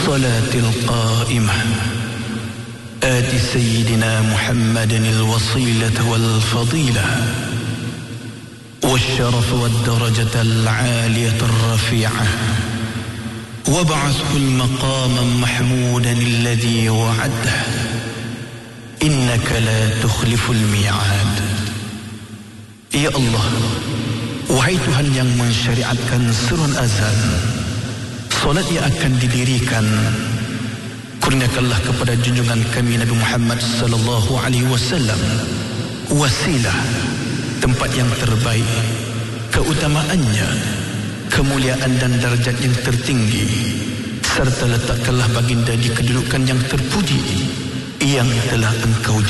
الصلاة القائمة آت سيدنا محمد الوصيلة والفضيلة والشرف والدرجة العالية الرفيعة وابعثه المقام محمودا الذي وعده إنك لا تخلف الميعاد. Ya Allah, wahai Tuhan yang mensyariatkan surun azan, solat yang akan didirikan, kurniakanlah kepada junjungan kami Nabi Muhammad sallallahu alaihi wasallam wasilah, tempat yang terbaik, keutamaannya, kemuliaan dan darjat yang tertinggi, serta letakkanlah baginda di kedudukan yang terpuji yang telah Engkau